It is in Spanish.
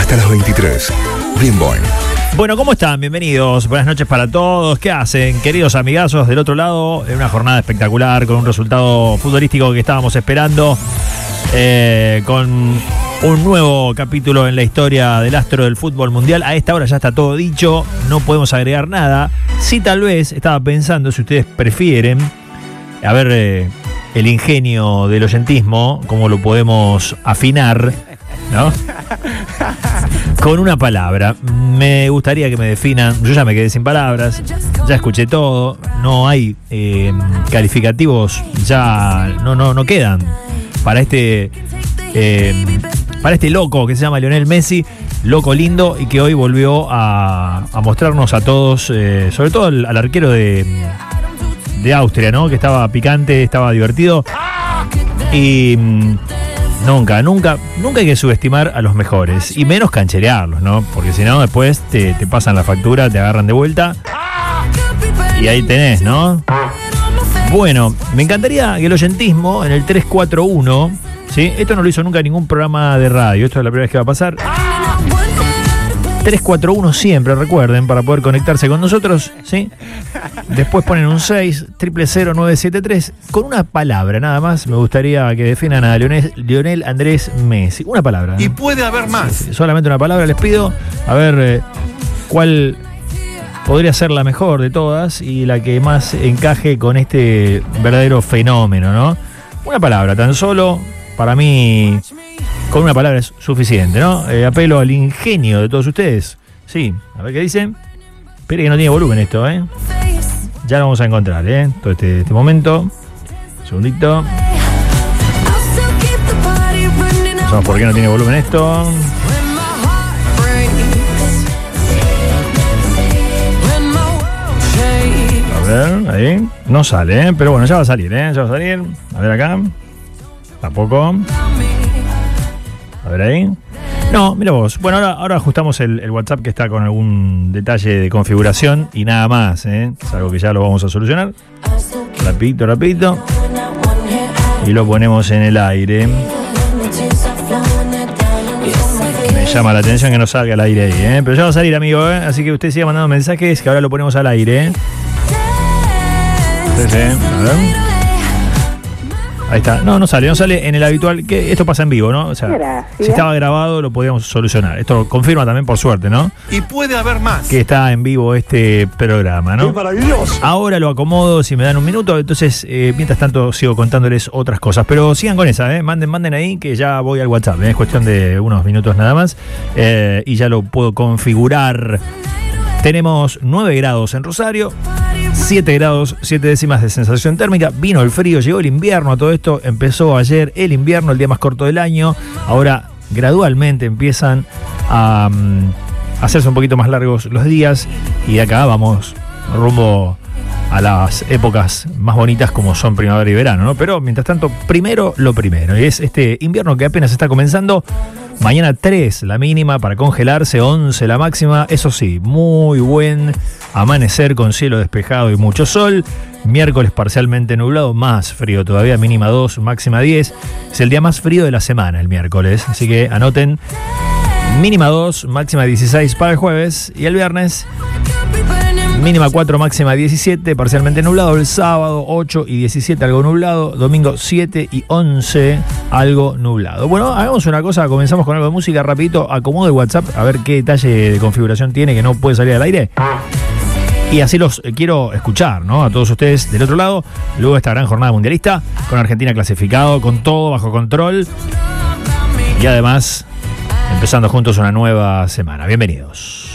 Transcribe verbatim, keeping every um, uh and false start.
Hasta las veintitrés. Bien Boing. Bueno, ¿cómo están? Bienvenidos. Buenas noches para todos. ¿Qué hacen, queridos amigazos del otro lado? En una jornada espectacular, con un resultado futbolístico que estábamos esperando, eh, con un nuevo capítulo en la historia del astro del fútbol mundial. A esta hora ya está todo dicho, no podemos agregar nada. Sí, tal vez, estaba pensando, si ustedes prefieren, a ver eh, el ingenio del oyentismo, cómo lo podemos afinar, ¿no? Con una palabra. Me gustaría que me definan. Yo ya me quedé sin palabras, ya escuché todo. No hay eh, calificativos, ya no, no, no quedan para este eh, para este loco que se llama Lionel Messi, loco lindo, y que hoy volvió a, a mostrarnos a todos, eh, sobre todo al, al arquero de, de Austria, ¿no? Que estaba picante, estaba divertido. Y Nunca, nunca, nunca hay que subestimar a los mejores, y menos cancherearlos, ¿no? Porque si no, después te, te pasan la factura, te agarran de vuelta y ahí tenés, ¿no? Bueno, me encantaría que el oyentismo en el tres cuatro uno, ¿sí? Esto no lo hizo nunca ningún programa de radio, esto es la primera vez que va a pasar. tres cuatro uno siempre, recuerden, para poder conectarse con nosotros, ¿sí? Después ponen un seis, triple cero nueve siete tres. Con una palabra nada más me gustaría que definan a Lionel, Lionel Andrés Messi. Una palabra, ¿no? Y puede haber más. Sí, sí, solamente una palabra les pido. A ver eh, cuál podría ser la mejor de todas y la que más encaje con este verdadero fenómeno, ¿no? Una palabra, tan solo, para mí, con una palabra es suficiente, ¿no? Eh, apelo al ingenio de todos ustedes. Sí, a ver qué dicen. Espere que no tiene volumen esto, ¿eh? Ya lo vamos a encontrar, ¿eh? Todo este, este momento. Un segundito. No sabemos por qué no tiene volumen esto. A ver, ahí. No sale, ¿eh? Pero bueno, ya va a salir, ¿eh? Ya va a salir. A ver acá. Tampoco. A ver ahí. No, mira vos. Bueno, ahora, ahora ajustamos el, el WhatsApp, que está con algún detalle de configuración y nada más, ¿eh? Es algo que ya lo vamos a solucionar. Rapidito, rapidito. Y lo ponemos en el aire. Me llama la atención que no salga al aire ahí, ¿eh? Pero ya va a salir, amigo, ¿eh? Así que usted siga mandando mensajes, que ahora lo ponemos al aire, ¿eh? Sí, sí. A ver. Ahí está. No, no sale, no sale en el habitual. Que esto pasa en vivo, ¿no? O sea, gracias. Si estaba grabado lo podíamos solucionar. Esto lo confirma también, por suerte, ¿no? Y puede haber más. Que está en vivo este programa, ¿no? ¡Qué maravilloso! Ahora lo acomodo, si me dan un minuto. Entonces, eh, mientras tanto, sigo contándoles otras cosas. Pero sigan con esa, ¿eh? Manden, manden ahí, que ya voy al WhatsApp, ¿eh? Es cuestión de unos minutos nada más. Eh, y ya lo puedo configurar. Tenemos nueve grados en Rosario, siete grados, siete décimas de sensación térmica. Vino el frío, llegó el invierno a todo esto. Empezó ayer el invierno, el día más corto del año. Ahora gradualmente empiezan a um, hacerse un poquito más largos los días. Y de acá vamos rumbo a las épocas más bonitas, como son primavera y verano, ¿no? Pero mientras tanto, primero lo primero. Y es este invierno que apenas está comenzando. Mañana tres la mínima para congelarse, once la máxima. Eso sí, muy buen amanecer con cielo despejado y mucho sol. Miércoles parcialmente nublado, más frío todavía, mínima dos, máxima diez. Es el día más frío de la semana, el miércoles. Así que anoten, mínima dos, máxima dieciséis para el jueves. Y el viernes, mínima cuatro, máxima diecisiete, parcialmente nublado. El sábado ocho y diecisiete, algo nublado. Domingo siete y once, algo nublado. Bueno, hagamos una cosa, comenzamos con algo de música rapidito. Acomodo el WhatsApp, a ver qué detalle de configuración tiene que no puede salir al aire. Y así los eh, quiero escuchar, ¿no? A todos ustedes del otro lado. Luego de esta gran jornada mundialista, con Argentina clasificado, con todo bajo control. Y además, empezando juntos una nueva semana. Bienvenidos.